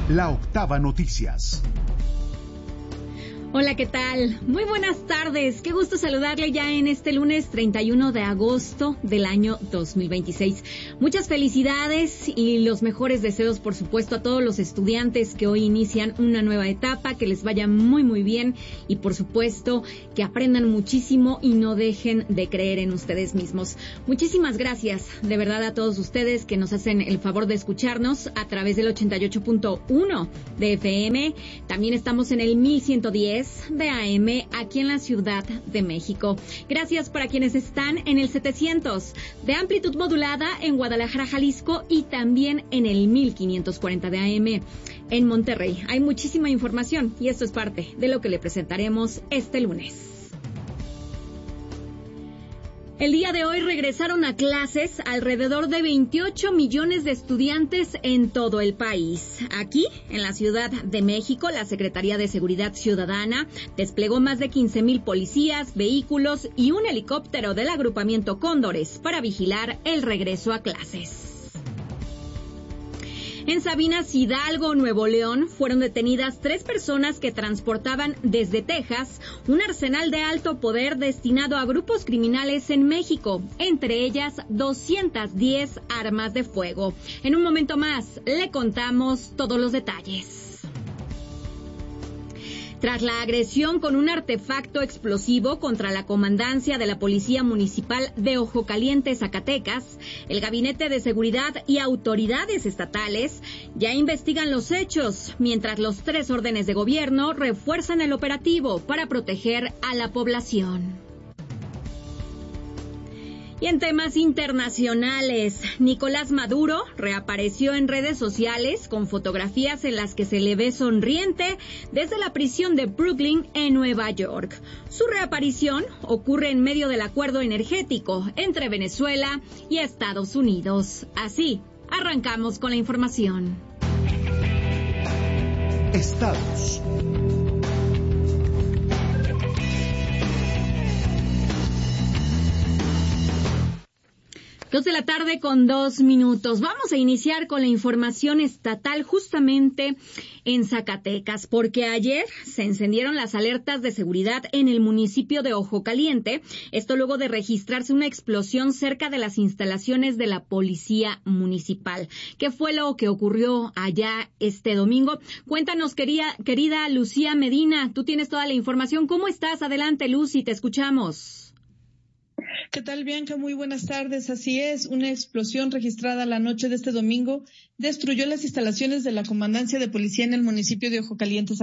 La Octava Noticias. Hola, ¿qué tal? Muy buenas tardes. Qué gusto saludarle ya en este lunes 31 de agosto del año 2026. Muchas felicidades y los mejores deseos, por supuesto, a todos los estudiantes que hoy inician una nueva etapa, que les vaya muy, muy bien y, por supuesto, que aprendan muchísimo y no dejen de creer en ustedes mismos. Muchísimas gracias, de verdad, a todos ustedes que nos hacen el favor de escucharnos a través del 88.1 de FM. También estamos en el 1110 de AM aquí en la Ciudad de México. Gracias para quienes están en el 700 de amplitud modulada en Guadalajara, Jalisco, y también en el 1540 de AM en Monterrey. Hay muchísima información y esto es parte de lo que le presentaremos este lunes. El día de hoy regresaron a clases alrededor de 28 millones de estudiantes en todo el país. Aquí, en la Ciudad de México, la Secretaría de Seguridad Ciudadana desplegó más de 15,000 policías, vehículos y un helicóptero del agrupamiento Cóndores para vigilar el regreso a clases. En Sabinas, Hidalgo, Nuevo León, fueron detenidas 3 personas que transportaban desde Texas un arsenal de alto poder destinado a grupos criminales en México, entre ellas 210 armas de fuego. En un momento más le contamos todos los detalles. Tras la agresión con un artefacto explosivo contra la comandancia de la Policía Municipal de Ojo Caliente, Zacatecas, el Gabinete de Seguridad y autoridades estatales ya investigan los hechos, mientras los 3 órdenes de gobierno refuerzan el operativo para proteger a la población. Y en temas internacionales, Nicolás Maduro reapareció en redes sociales con fotografías en las que se le ve sonriente desde la prisión de Brooklyn en Nueva York. Su reaparición ocurre en medio del acuerdo energético entre Venezuela y Estados Unidos. Así, arrancamos con la información. Estados. 2 de la tarde con 2 minutos. Vamos a iniciar con la información estatal justamente en Zacatecas, porque ayer se encendieron las alertas de seguridad en el municipio de Ojo Caliente. Esto luego de registrarse una explosión cerca de las instalaciones de la Policía Municipal. ¿Qué fue lo que ocurrió allá este domingo? Cuéntanos, querida Lucía Medina. Tú tienes toda la información. ¿Cómo estás? Adelante, Lucy, te escuchamos. ¿Qué tal, Bianca? Muy buenas tardes. Así es, una explosión registrada la noche de este domingo destruyó las instalaciones de la Comandancia de Policía en el municipio de Ojo Caliente.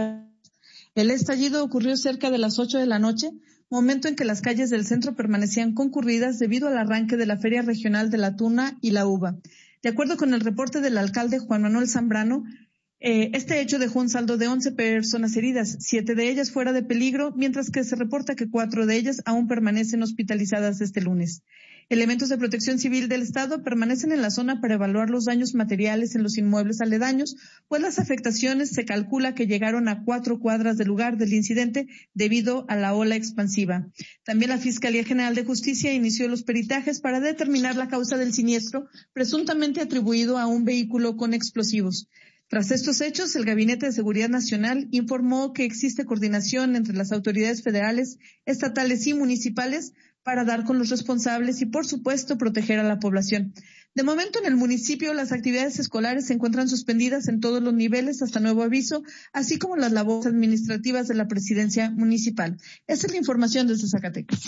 El estallido ocurrió cerca de las 8 de la noche, momento en que las calles del centro permanecían concurridas debido al arranque de la Feria Regional de la Tuna y la Uva. De acuerdo con el reporte del alcalde Juan Manuel Zambrano, este hecho dejó un saldo de 11 personas heridas, 7 de ellas fuera de peligro, mientras que se reporta que 4 de ellas aún permanecen hospitalizadas este lunes. Elementos de Protección Civil del Estado permanecen en la zona para evaluar los daños materiales en los inmuebles aledaños, pues las afectaciones se calcula que llegaron a 4 cuadras del lugar del incidente debido a la ola expansiva. También la Fiscalía General de Justicia inició los peritajes para determinar la causa del siniestro, presuntamente atribuido a un vehículo con explosivos. Tras estos hechos, el Gabinete de Seguridad Nacional informó que existe coordinación entre las autoridades federales, estatales y municipales para dar con los responsables y, por supuesto, proteger a la población. De momento, en el municipio, las actividades escolares se encuentran suspendidas en todos los niveles hasta nuevo aviso, así como las labores administrativas de la presidencia municipal. Esta es la información desde Zacatecas.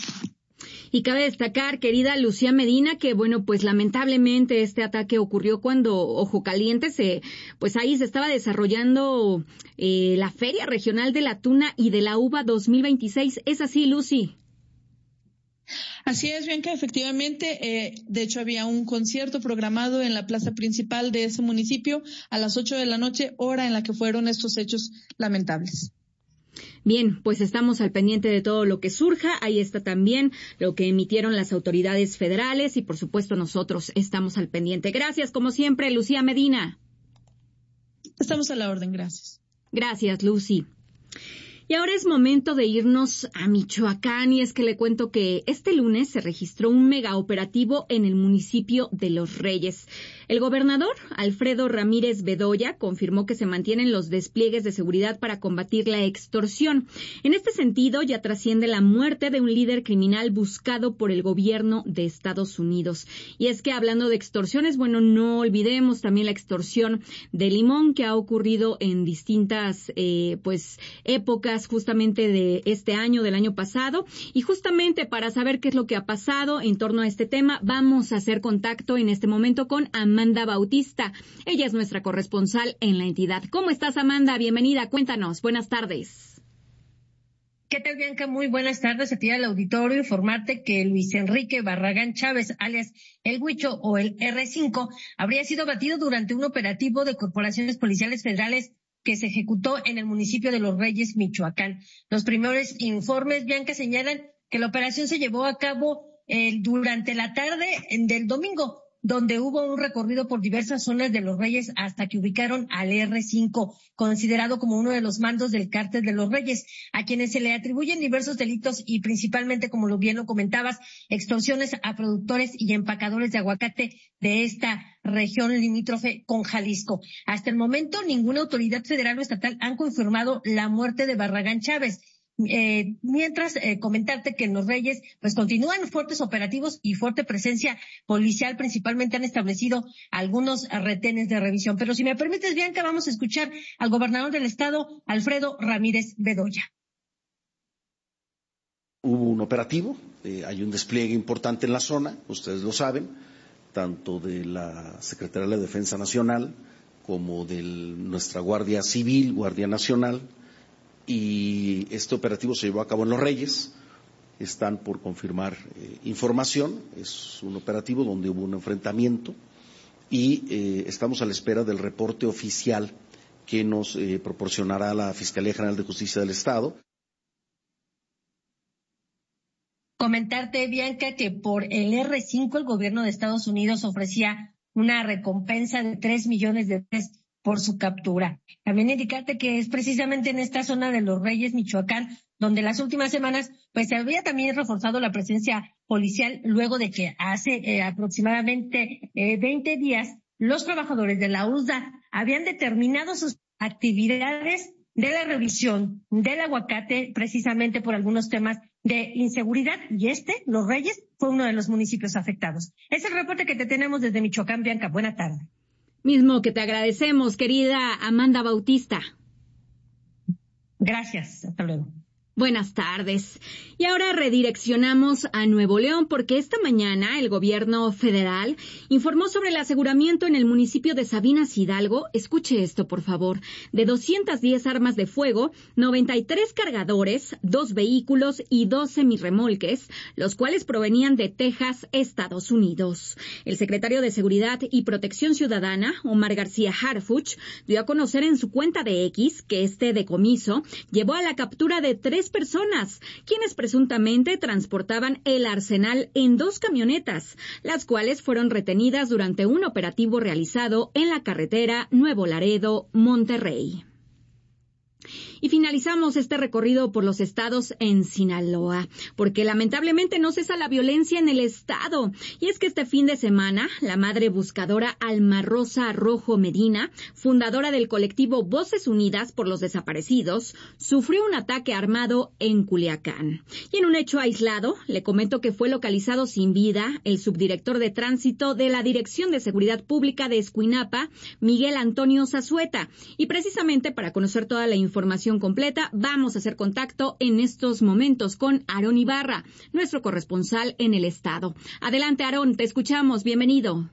Y cabe destacar, querida Lucía Medina, que bueno, pues lamentablemente este ataque ocurrió cuando Ojo Caliente ahí se estaba desarrollando la Feria Regional de la Tuna y de la Uva 2026. ¿Es así, Lucy? Así es, Bianca, efectivamente. De hecho, había un concierto programado en la plaza principal de ese municipio a las 8 de la noche, hora en la que fueron estos hechos lamentables. Bien, pues estamos al pendiente de todo lo que surja. Ahí está también lo que emitieron las autoridades federales y, por supuesto, nosotros estamos al pendiente. Gracias, como siempre, Lucía Medina. Estamos a la orden, gracias. Gracias, Lucy. Y ahora es momento de irnos a Michoacán, y es que le cuento que este lunes se registró un megaoperativo en el municipio de Los Reyes. El gobernador Alfredo Ramírez Bedoya confirmó que se mantienen los despliegues de seguridad para combatir la extorsión. En este sentido, ya trasciende la muerte de un líder criminal buscado por el gobierno de Estados Unidos. Y es que hablando de extorsiones, bueno, no olvidemos también la extorsión de Limón que ha ocurrido en distintas épocas justamente de este año, del año pasado. Y justamente para saber qué es lo que ha pasado en torno a este tema, vamos a hacer contacto en este momento con Amanda Bautista. Ella es nuestra corresponsal en la entidad. ¿Cómo estás, Amanda? Bienvenida, cuéntanos. Buenas tardes. ¿Qué tal, Bianca? Muy buenas tardes a ti al auditorio. Informarte que Luis Enrique Barragán Chávez, alias El Huicho o el R5, habría sido abatido durante un operativo de corporaciones policiales federales que se ejecutó en el municipio de Los Reyes, Michoacán. Los primeros informes, Bianca, señalan que la operación se llevó a cabo durante la tarde del domingo, donde hubo un recorrido por diversas zonas de Los Reyes hasta que ubicaron al R5, considerado como uno de los mandos del cártel de Los Reyes, a quienes se le atribuyen diversos delitos y principalmente, como bien lo comentabas, extorsiones a productores y empacadores de aguacate de esta región limítrofe con Jalisco. Hasta el momento, ninguna autoridad federal o estatal han confirmado la muerte de Barragán Chávez. Mientras comentarte que en Los Reyes pues continúan fuertes operativos y fuerte presencia policial, principalmente han establecido algunos retenes de revisión. Pero si me permites, Bianca, vamos a escuchar al gobernador del estado, Alfredo Ramírez Bedoya. Hubo un operativo, hay un despliegue importante en la zona, ustedes lo saben, tanto de la Secretaría de la Defensa Nacional como de nuestra Guardia Civil, Guardia Nacional, y este operativo se llevó a cabo en Los Reyes. Están por confirmar información. Es un operativo donde hubo un enfrentamiento y estamos a la espera del reporte oficial que nos proporcionará la Fiscalía General de Justicia del Estado. Comentarte, Bianca, que por el R5 el gobierno de Estados Unidos ofrecía una recompensa de $3 millones por su captura. También indicarte que es precisamente en esta zona de Los Reyes, Michoacán, donde las últimas semanas pues se había también reforzado la presencia policial luego de que hace aproximadamente 20 días los trabajadores de la USDA habían determinado sus actividades de la revisión del aguacate precisamente por algunos temas de inseguridad y Los Reyes, fue uno de los municipios afectados. Es el reporte que te tenemos desde Michoacán, Bianca. Buena tarde. Mismo que te agradecemos, querida Amanda Bautista. Gracias, hasta luego. Buenas tardes. Y ahora redireccionamos a Nuevo León porque esta mañana el gobierno federal informó sobre el aseguramiento en el municipio de Sabinas Hidalgo, escuche esto por favor, de 210 armas de fuego, 93 cargadores, 2 vehículos y 2 semirremolques, los cuales provenían de Texas, Estados Unidos. El secretario de Seguridad y Protección Ciudadana, Omar García Harfuch, dio a conocer en su cuenta de X que este decomiso llevó a la captura de 3 personas, quienes presuntamente transportaban el arsenal en 2 camionetas, las cuales fueron retenidas durante un operativo realizado en la carretera Nuevo Laredo-Monterrey. Y finalizamos este recorrido por los estados en Sinaloa, porque lamentablemente no cesa la violencia en el estado. Y es que este fin de semana, la madre buscadora Alma Rosa Rojo Medina, fundadora del colectivo Voces Unidas por los Desaparecidos, sufrió un ataque armado en Culiacán. Y en un hecho aislado, le comento que fue localizado sin vida el subdirector de tránsito de la Dirección de Seguridad Pública de Escuinapa, Miguel Antonio Zazueta. Y precisamente para conocer toda la información completa, vamos a hacer contacto en estos momentos con Aarón Ibarra, nuestro corresponsal en el estado. Adelante, Aarón, te escuchamos. Bienvenido.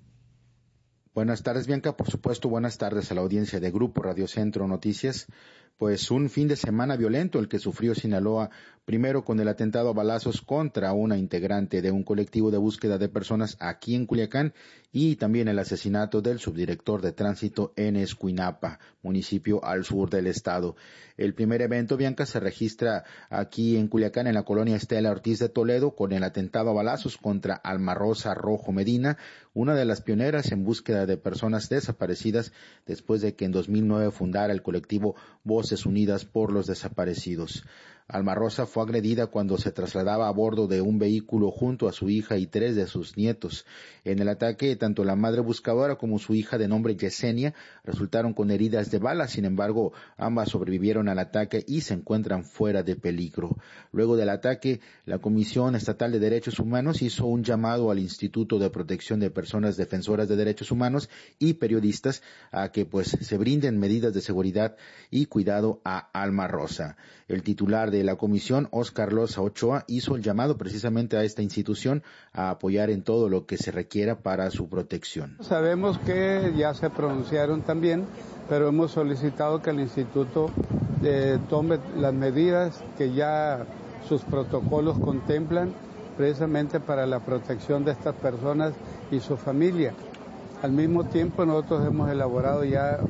Buenas tardes, Bianca. Por supuesto, buenas tardes a la audiencia de Grupo Radio Centro Noticias. Pues un fin de semana violento el que sufrió Sinaloa, primero con el atentado a balazos contra una integrante de un colectivo de búsqueda de personas aquí en Culiacán y también el asesinato del subdirector de tránsito en Escuinapa, municipio al sur del estado. El primer evento, Bianca, se registra aquí en Culiacán, en la colonia Estela Ortiz de Toledo, con el atentado a balazos contra Alma Rosa Rojo Medina, una de las pioneras en búsqueda de personas desaparecidas después de que en 2009 fundara el colectivo Voces Unidas por los Desaparecidos. Alma Rosa fue agredida cuando se trasladaba a bordo de un vehículo junto a su hija y 3 de sus nietos. En el ataque, tanto la madre buscadora como su hija de nombre Yesenia resultaron con heridas de bala. Sin embargo, ambas sobrevivieron al ataque y se encuentran fuera de peligro. Luego del ataque, la Comisión Estatal de Derechos Humanos hizo un llamado al Instituto de Protección de Personas Defensoras de Derechos Humanos y periodistas a que se brinden medidas de seguridad y cuidado a Alma Rosa. El titular de la comisión, Óscar Loza Ochoa, hizo el llamado precisamente a esta institución a apoyar en todo lo que se requiera para su protección. Sabemos que ya se pronunciaron también, pero hemos solicitado que el instituto tome las medidas que ya sus protocolos contemplan precisamente para la protección de estas personas y su familia. Al mismo tiempo nosotros hemos elaborado ya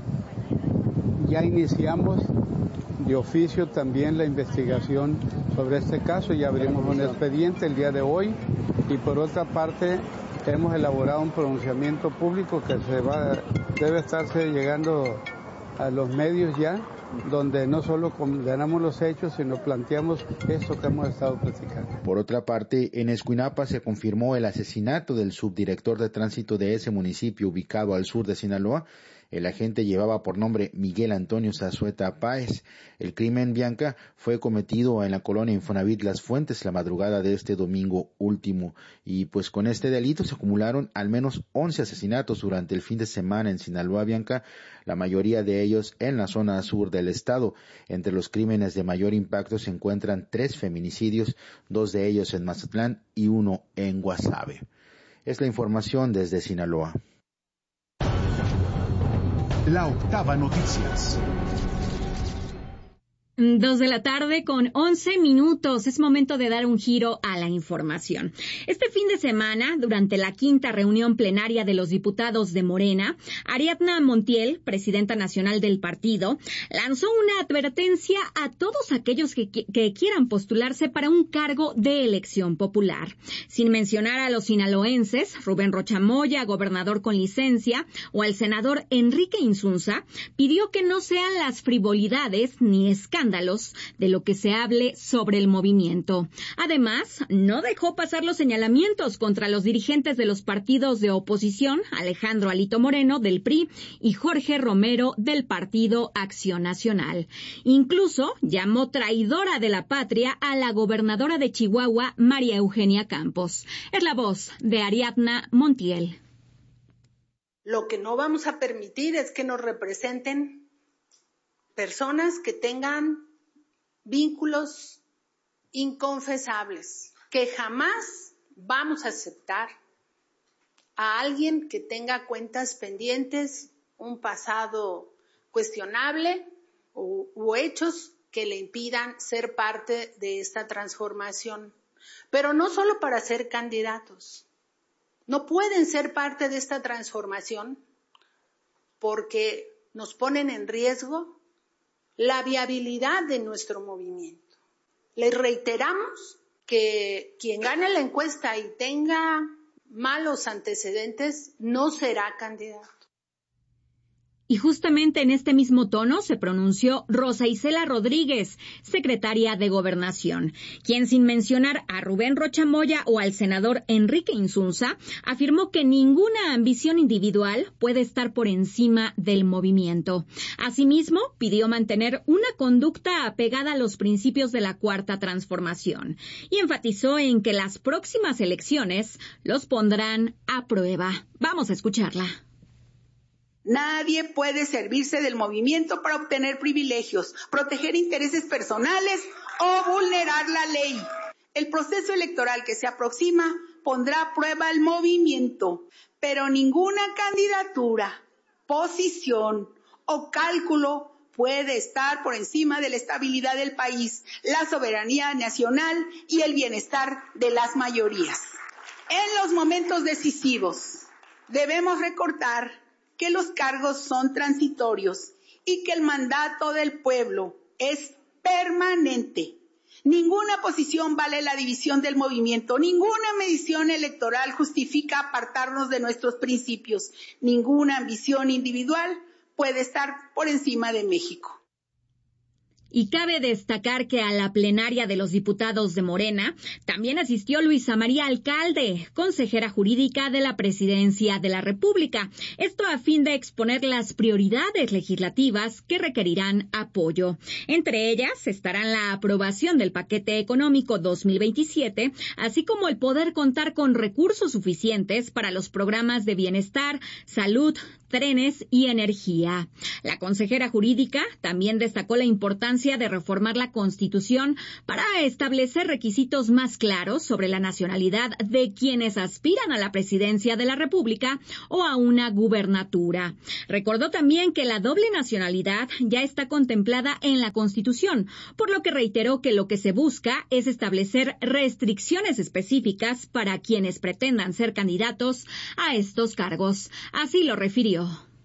iniciamos de oficio también la investigación sobre este caso y abrimos un expediente el día de hoy y por otra parte hemos elaborado un pronunciamiento público que debe estarse llegando a los medios ya, donde no solo condenamos los hechos, sino planteamos esto que hemos estado platicando. Por otra parte, en Escuinapa se confirmó el asesinato del subdirector de tránsito de ese municipio ubicado al sur de Sinaloa. El agente llevaba por nombre Miguel Antonio Zazueta Páez. El crimen, Bianca, fue cometido en la colonia Infonavit Las Fuentes la madrugada de este domingo último. Y con este delito se acumularon al menos 11 asesinatos durante el fin de semana en Sinaloa, Bianca, la mayoría de ellos en la zona sur del estado. Entre los crímenes de mayor impacto se encuentran 3 feminicidios, 2 de ellos en Mazatlán y 1 en Guasave. Es la información desde Sinaloa. La Octava Noticias. 2 de la tarde con 11 minutos. Es momento de dar un giro a la información. Este fin de semana, durante la 5ª reunión plenaria de los diputados de Morena, Ariadna Montiel, presidenta nacional del partido, lanzó una advertencia a todos aquellos que quieran postularse para un cargo de elección popular. Sin mencionar a los sinaloenses, Rubén Rocha Moya, gobernador con licencia, o al senador Enrique Insunza, pidió que no sean las frivolidades ni escándalos de lo que se hable sobre el movimiento. Además, no dejó pasar los señalamientos contra los dirigentes de los partidos de oposición, Alejandro Alito Moreno, del PRI, y Jorge Romero, del Partido Acción Nacional. Incluso llamó traidora de la patria a la gobernadora de Chihuahua, María Eugenia Campos. Es la voz de Ariadna Montiel. Lo que no vamos a permitir es que nos representen personas que tengan vínculos inconfesables, que jamás vamos a aceptar a alguien que tenga cuentas pendientes, un pasado cuestionable u hechos que le impidan ser parte de esta transformación. Pero no solo para ser candidatos, no pueden ser parte de esta transformación porque nos ponen en riesgo la viabilidad de nuestro movimiento. Les reiteramos que quien gane la encuesta y tenga malos antecedentes no será candidato. Y justamente en este mismo tono se pronunció Rosa Isela Rodríguez, secretaria de Gobernación, quien sin mencionar a Rubén Rocha Moya o al senador Enrique Insunza, afirmó que ninguna ambición individual puede estar por encima del movimiento. Asimismo, pidió mantener una conducta apegada a los principios de la Cuarta Transformación y enfatizó en que las próximas elecciones los pondrán a prueba. Vamos a escucharla. Nadie puede servirse del movimiento para obtener privilegios, proteger intereses personales o vulnerar la ley. El proceso electoral que se aproxima pondrá a prueba el movimiento, pero ninguna candidatura, posición o cálculo puede estar por encima de la estabilidad del país, la soberanía nacional y el bienestar de las mayorías. En los momentos decisivos debemos recordar que los cargos son transitorios y que el mandato del pueblo es permanente. Ninguna posición vale la división del movimiento, ninguna medición electoral justifica apartarnos de nuestros principios, ninguna ambición individual puede estar por encima de México. Y cabe destacar que a la plenaria de los diputados de Morena también asistió Luisa María Alcalde, consejera jurídica de la Presidencia de la República. Esto a fin de exponer las prioridades legislativas que requerirán apoyo. Entre ellas estarán la aprobación del paquete económico 2027, así como el poder contar con recursos suficientes para los programas de bienestar, salud, trenes y energía. La consejera jurídica también destacó la importancia de reformar la Constitución para establecer requisitos más claros sobre la nacionalidad de quienes aspiran a la presidencia de la República o a una gubernatura. Recordó también que la doble nacionalidad ya está contemplada en la Constitución, por lo que reiteró que lo que se busca es establecer restricciones específicas para quienes pretendan ser candidatos a estos cargos. Así lo refirió.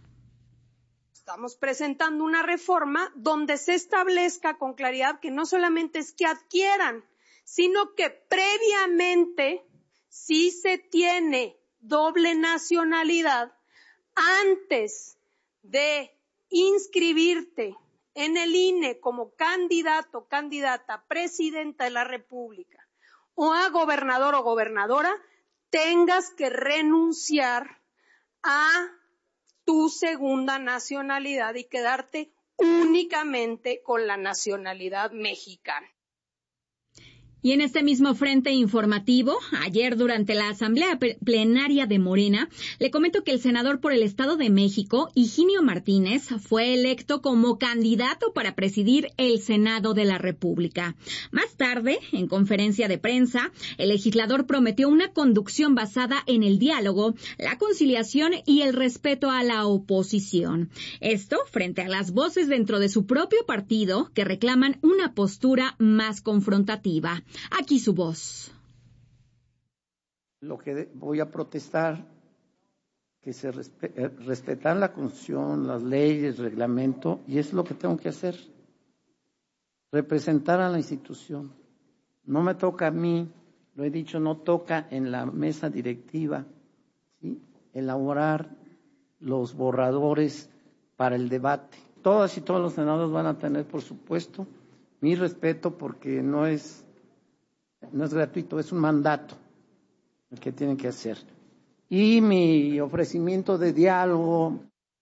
Estamos presentando una reforma donde se establezca con claridad que no solamente es que adquieran, sino que previamente, si se tiene doble nacionalidad, antes de inscribirte en el INE como candidato o candidata a presidenta de la República o a gobernador o gobernadora, tengas que renunciar a tu segunda nacionalidad y quedarte únicamente con la nacionalidad mexicana. Y en este mismo frente informativo, ayer durante la asamblea plenaria de Morena, le comento que el senador por el Estado de México, Higinio Martínez, fue electo como candidato para presidir el Senado de la República. Más tarde, en conferencia de prensa, el legislador prometió una conducción basada en el diálogo, la conciliación y el respeto a la oposición. Esto frente a las voces dentro de su propio partido que reclaman una postura más confrontativa. Aquí su voz. Lo que voy a protestar, que se respetar la Constitución, las leyes, el reglamento, y es lo que tengo que hacer, representar a la institución. No me toca a mí, lo he dicho, no toca en la mesa directiva, ¿sí?, elaborar los borradores para el debate. Todas y todos los senadores van a tener, por supuesto, mi respeto, porque no es gratuito, es un mandato el que tienen que hacer. Y mi ofrecimiento de diálogo.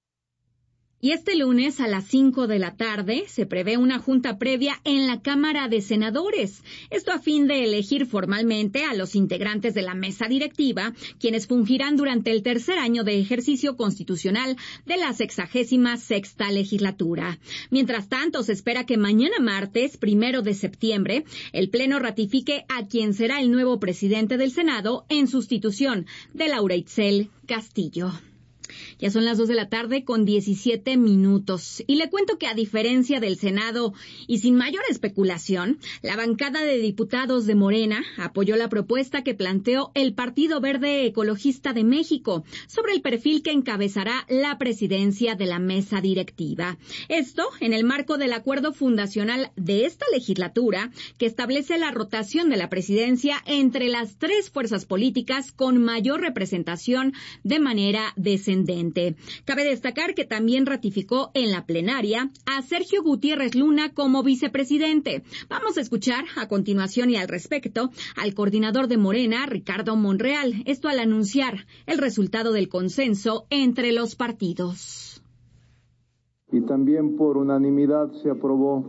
Y este lunes a las 5 de la tarde se prevé una junta previa en la Cámara de Senadores. Esto a fin de elegir formalmente a los integrantes de la mesa directiva, quienes fungirán durante el tercer año de ejercicio constitucional de la 66ª legislatura. Mientras tanto, se espera que mañana martes, 1 de septiembre, el Pleno ratifique a quien será el nuevo presidente del Senado en sustitución de Laura Itzel Castillo. Ya son las 2 de la tarde con 17 minutos. Y le cuento que a diferencia del Senado y sin mayor especulación, la bancada de diputados de Morena apoyó la propuesta que planteó el Partido Verde Ecologista de México sobre el perfil que encabezará la presidencia de la mesa directiva. Esto en el marco del acuerdo fundacional de esta legislatura que establece la rotación de la presidencia entre las tres fuerzas políticas con mayor representación de manera descendente. Cabe destacar que también ratificó en la plenaria a Sergio Gutiérrez Luna como vicepresidente. Vamos a escuchar a continuación y al respecto al coordinador de Morena, Ricardo Monreal, esto al anunciar el resultado del consenso entre los partidos. Y también por unanimidad se aprobó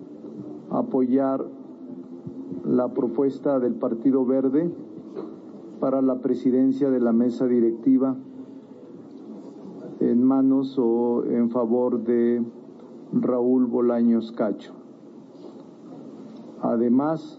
apoyar la propuesta del Partido Verde para la presidencia de la mesa directiva en manos o en favor de Raúl Bolaños Cacho. Además,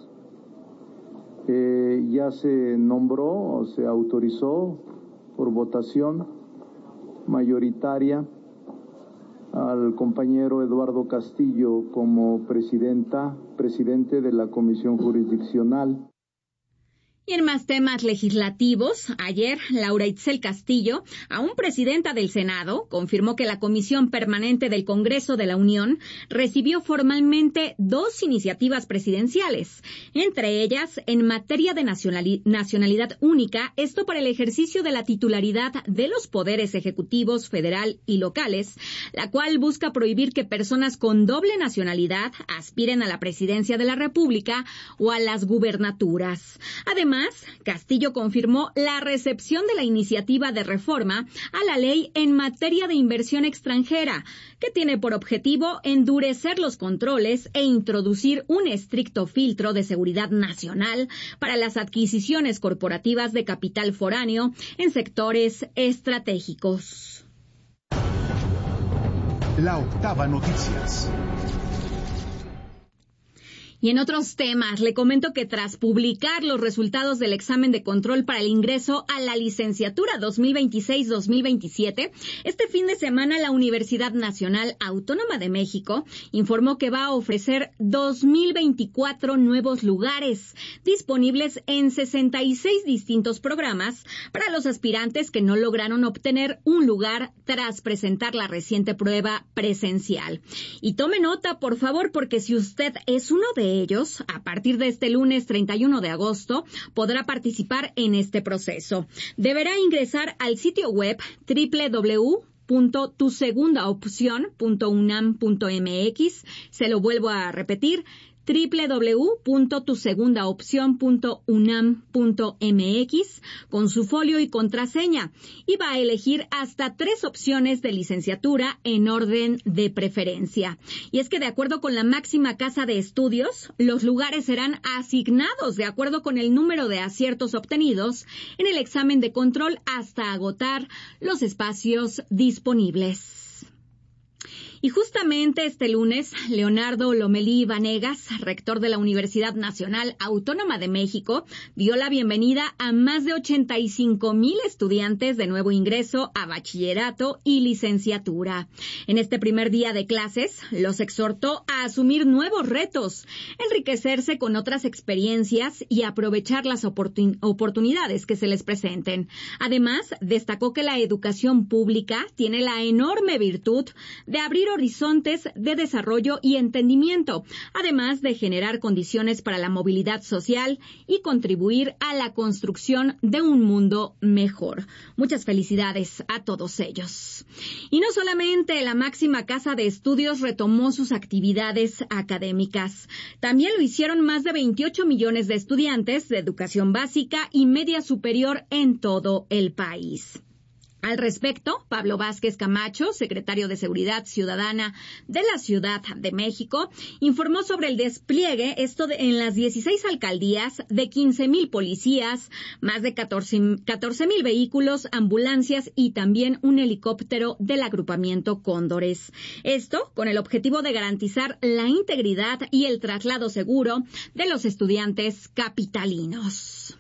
ya se nombró o se autorizó por votación mayoritaria al compañero Eduardo Castillo como presidente de la Comisión Jurisdiccional. Y en más temas legislativos, ayer Laura Itzel Castillo, aún presidenta del Senado, confirmó que la Comisión Permanente del Congreso de la Unión recibió formalmente 2 iniciativas presidenciales, entre ellas en materia de nacionalidad única, esto para el ejercicio de la titularidad de los poderes ejecutivos federal y locales, la cual busca prohibir que personas con doble nacionalidad aspiren a la presidencia de la República o a las gubernaturas. Además, Castillo confirmó la recepción de la iniciativa de reforma a la ley en materia de inversión extranjera, que tiene por objetivo endurecer los controles e introducir un estricto filtro de seguridad nacional para las adquisiciones corporativas de capital foráneo en sectores estratégicos. La Octava Noticias. Y en otros temas, le comento que tras publicar los resultados del examen de control para el ingreso a la licenciatura 2026-2027, este fin de semana la Universidad Nacional Autónoma de México informó que va a ofrecer 2,024 nuevos lugares disponibles en 66 distintos programas para los aspirantes que no lograron obtener un lugar tras presentar la reciente prueba presencial. Y tome nota, por favor, porque si usted es uno de ellos, a partir de este lunes 31 de agosto, podrá participar en este proceso. Deberá ingresar al sitio web www.tusegundaopcion.unam.mx. Se lo vuelvo a repetir, www.tusegundaopcion.unam.mx con su folio y contraseña, y va a elegir hasta 3 opciones de licenciatura en orden de preferencia. Y es que de acuerdo con la máxima casa de estudios, los lugares serán asignados de acuerdo con el número de aciertos obtenidos en el examen de control hasta agotar los espacios disponibles. Y justamente este lunes, Leonardo Lomelí Vanegas, rector de la Universidad Nacional Autónoma de México, dio la bienvenida a más de 85,000 estudiantes de nuevo ingreso a bachillerato y licenciatura. En este primer día de clases, los exhortó a asumir nuevos retos, enriquecerse con otras experiencias y aprovechar las oportunidades que se les presenten. Además, destacó que la educación pública tiene la enorme virtud de abrir horizontes de desarrollo y entendimiento, además de generar condiciones para la movilidad social y contribuir a la construcción de un mundo mejor. Muchas felicidades a todos ellos. Y no solamente la máxima casa de estudios retomó sus actividades académicas, también lo hicieron más de 28 millones de estudiantes de educación básica y media superior en todo el país. Al respecto, Pablo Vázquez Camacho, secretario de Seguridad Ciudadana de la Ciudad de México, informó sobre el despliegue en las 16 alcaldías de 15,000 policías, más de 14,000 vehículos, ambulancias y también un helicóptero del agrupamiento Cóndores. Esto con el objetivo de garantizar la integridad y el traslado seguro de los estudiantes capitalinos.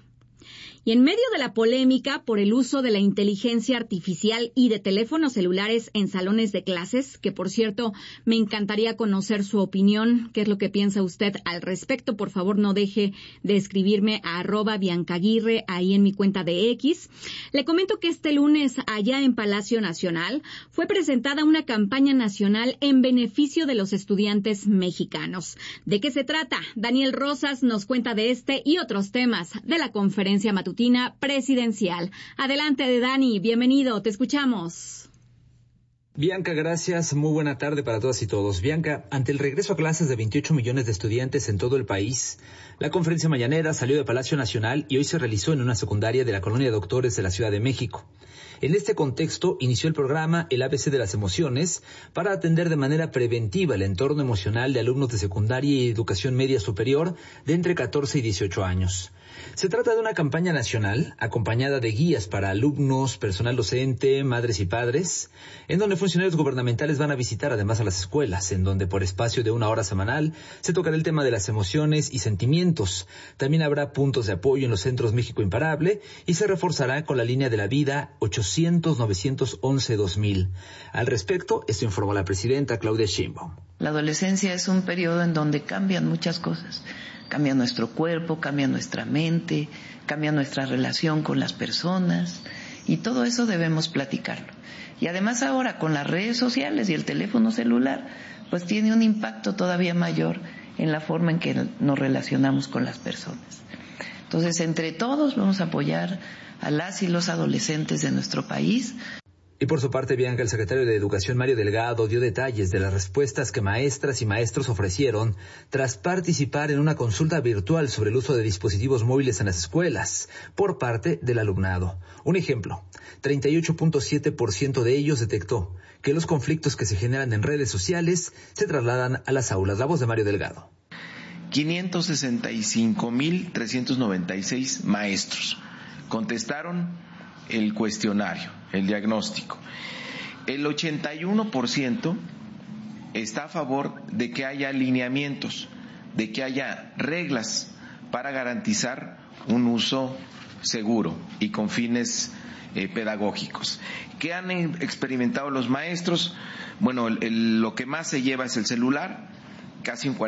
Y en medio de la polémica por el uso de la inteligencia artificial y de teléfonos celulares en salones de clases, que por cierto me encantaría conocer su opinión, qué es lo que piensa usted al respecto, por favor no deje de escribirme a @biancaguirre ahí en mi cuenta de X. Le comento que este lunes allá en Palacio Nacional fue presentada una campaña nacional en beneficio de los estudiantes mexicanos. ¿De qué se trata? Daniel Rosas nos cuenta de este y otros temas de la conferencia matutina presidencial. Adelante, Dani, bienvenido, te escuchamos. Bianca, gracias. Muy buena tarde para todas y todos. Bianca, ante el regreso a clases de 28 millones de estudiantes en todo el país, la conferencia mañanera salió de Palacio Nacional y hoy se realizó en una secundaria de la Colonia de Doctores de la Ciudad de México. En este contexto, inició el programa El ABC de las Emociones para atender de manera preventiva el entorno emocional de alumnos de secundaria y educación media superior de entre 14 y 18 años. Se trata de una campaña nacional acompañada de guías para alumnos, personal docente, madres y padres, en donde funcionarios gubernamentales van a visitar además a las escuelas, en donde por espacio de 1 hora semanal se tocará el tema de las emociones y sentimientos. También habrá puntos de apoyo en los centros México Imparable y se reforzará con la línea de la vida 800-911-2000. Al respecto, esto informó la presidenta Claudia Sheinbaum. La adolescencia es un periodo en donde cambian muchas cosas. Cambia nuestro cuerpo, cambia nuestra mente, cambia nuestra relación con las personas, y todo eso debemos platicarlo. Y además ahora con las redes sociales y el teléfono celular, pues tiene un impacto todavía mayor en la forma en que nos relacionamos con las personas. Entonces, entre todos vamos a apoyar a las y los adolescentes de nuestro país. Y por su parte, Bianca, el secretario de Educación, Mario Delgado, dio detalles de las respuestas que maestras y maestros ofrecieron tras participar en una consulta virtual sobre el uso de dispositivos móviles en las escuelas por parte del alumnado. Un ejemplo, 38.7% de ellos detectó que los conflictos que se generan en redes sociales se trasladan a las aulas. La voz de Mario Delgado. 565.396 maestros contestaron el cuestionario, el diagnóstico. El 81% está a favor de que haya lineamientos, de que haya reglas para garantizar un uso seguro y con fines pedagógicos. ¿Qué han experimentado los maestros? Bueno, lo que más se lleva es el celular, casi un